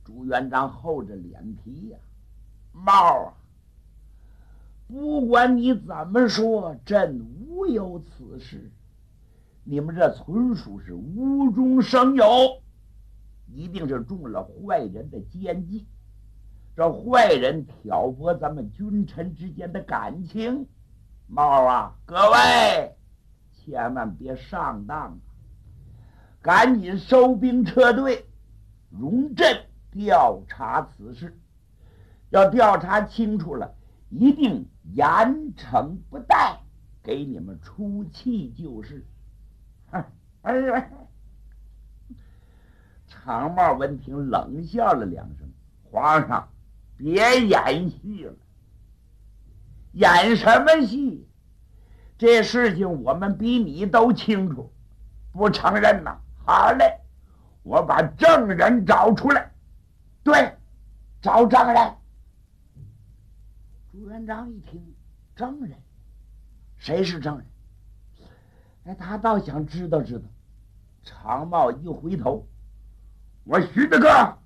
朱元璋厚着脸皮呀，猫啊，不管你怎么说，朕无有此事。你们这纯属是无中生有，一定是中了坏人的奸计。这坏人挑拨咱们君臣之间的感情，猫啊，各位千万别上当啊！赶紧收兵撤退，容朕调查此事。要调查清楚了，一定严惩不贷，给你们出气就是。长帽闻听冷笑了两声，皇上别演戏了。演什么戏？这事情我们比你都清楚，不承认呐？好嘞，我把证人找出来。对，找证人。朱元璋一听，证人，谁是证人？哎，他倒想知道知道。长帽一回头，我徐大哥，